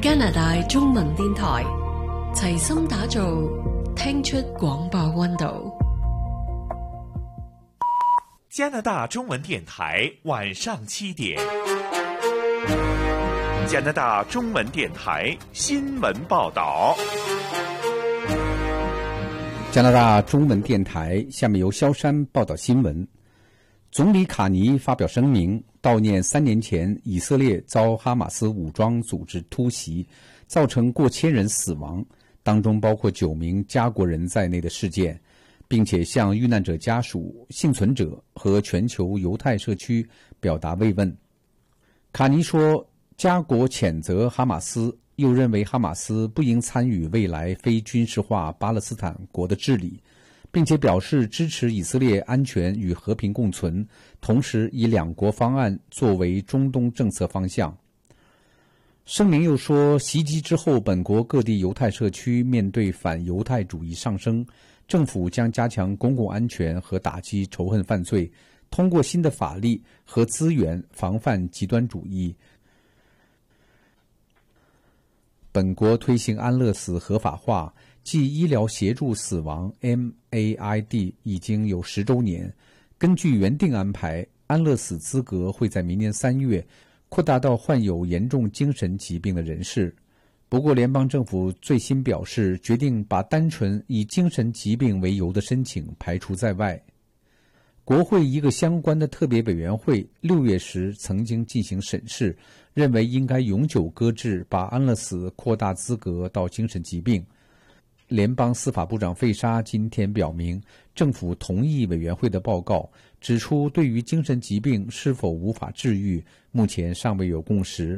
加拿大中文電台齊心打造聽出廣播溫度。 加拿大中文電台晚上7點，加拿大中文電台新聞報道。 加拿大中文電台下面由蕭山報道新聞。總理卡尼發表聲明，悼念3年前以色列遭哈馬斯武裝組織突襲，造成過千人死亡，當中包括9名加國人在內的事件，並且向遇難者家屬、幸存者和全球猶太社區表達慰問。卡尼說，加國譴責哈馬斯，又認為哈馬斯不應參與未來非軍事化巴勒斯坦國的治理，並且表示支持以色列安全與和平共存，同時以2國方案作為中東政策方向。聲明又說，襲擊之後，本國各地猶太社區面對反猶太主義上升，政府將加強公共安全和打擊仇恨犯罪，通過新的法律和資源防範極端主義。本國推行安樂死合法化，即醫療協助死亡 MAID 已經有10週年。根據原定安排，安樂死資格會在明年3月擴大到患有嚴重精神疾病的人士。不過聯邦政府最新表示，決定把單純以精神疾病為由的申請排除在外。國會一個相關的特別委員會6月時曾經進行審視，認為應該永久擱置把安樂死擴大資格到精神疾病。聯邦司法部長費沙今天表明，政府同意委員會的報告，指出對於精神疾病是否無法治癒，目前尚未有共識。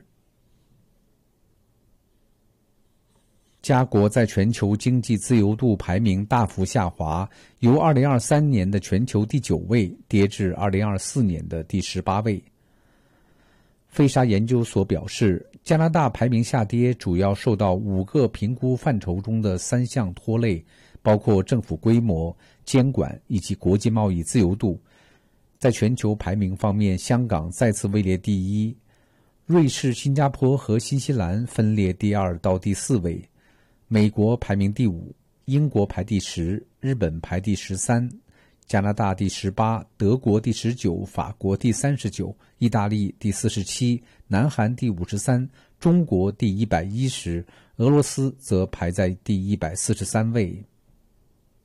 加國在全球經濟自由度排名大幅下滑，由2023年的全球第9位跌至2024年的第18位。費沙研究所表示，加拿大排名下跌主要受到5個評估範疇中的3項拖累，包括政府規模、監管以及國際貿易自由度。在全球排名方面，香港再次位列第1，瑞士、新加坡和新西蘭分列第2到第4位。美國排名第5，英國排第10，日本排第13，加拿大第18，德國第19，法國第39，意大利第47，南韓第53，中國第110，俄羅斯則排在第143位。